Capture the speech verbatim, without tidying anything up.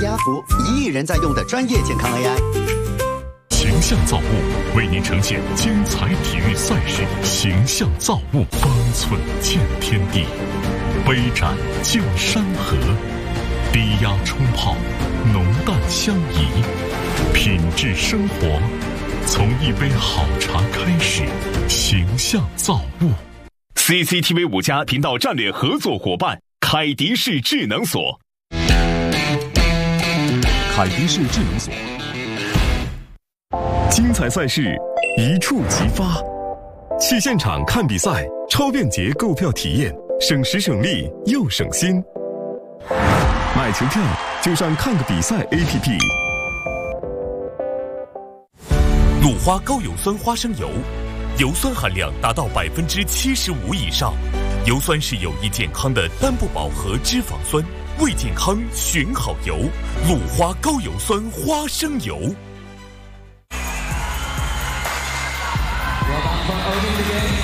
压服，一亿人在用的专业健康 A I。 形象造物为您呈现精彩体育赛事，形象造物，方寸见天地，杯盏见山河，低压冲泡，浓淡相宜，品质生活，从一杯好茶开始。形象造物。C C T V 五家频道战略合作伙伴凯迪仕智能锁。凯迪仕智能锁，精彩赛事一触即发，去现场看比赛，超便捷购票体验，省时省力又省心。买球票就上看个比赛 A P P。 鲁花高油酸花生油，油酸含量达到百分之七十五以上，油酸是有益健康的单不饱和脂肪酸，为健康选好油。鲁花高油酸花生油。 Well,